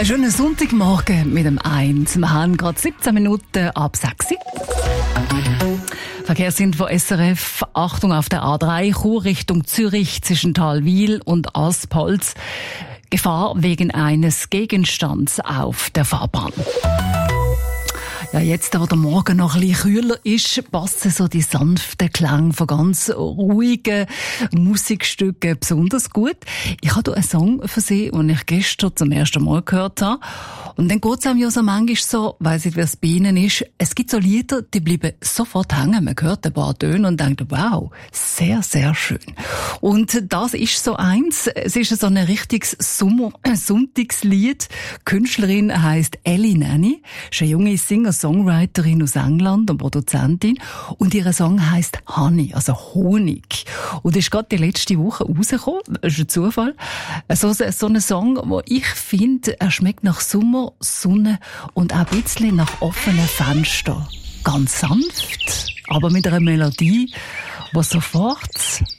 Einen schönen Sonntagmorgen mit dem 1. Wir haben gerade 17 Minuten ab 6 Uhr. Verkehrsinfo SRF. Achtung auf der A3 Chur Richtung Zürich zwischen Talwil und Aspholz. Gefahr wegen eines Gegenstands auf der Fahrbahn. Ja, jetzt, wo der Morgen noch ein bisschen kühler ist, passen so die sanften Klänge von ganz ruhigen Musikstücken besonders gut. Ich habe hier einen Song für Sie, den ich gestern zum ersten Mal gehört habe. Und dann geht es einem ja so manchmal so, weiss nicht, wie es bei Ihnen ist, es gibt so Lieder, die bleiben sofort hängen. Man hört ein paar Töne und denkt, wow, sehr, sehr schön. Und das ist so eins. Es ist so ein richtiges Sonntagslied. Die Künstlerin heisst Ellie Nanny, ist eine junge Singer-Songwriterin aus England und Produzentin. Und ihr Song heisst Honey, also Honig. Und ist gerade die letzte Woche rausgekommen. Das ist ein Zufall. So ein Song, wo ich finde, er schmeckt nach Sommer, Sonne und auch ein bisschen nach offenen Fenstern. Ganz sanft, aber mit einer Melodie, die sofort